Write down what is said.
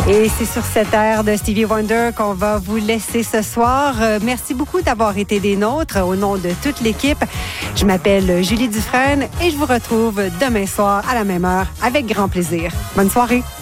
Et c'est sur cette aire de Stevie Wonder qu'on va vous laisser ce soir. Merci beaucoup d'avoir été des nôtres au nom de toute l'équipe. Je m'appelle Julie Dufresne et je vous retrouve demain soir à la même heure avec grand plaisir. Bonne soirée.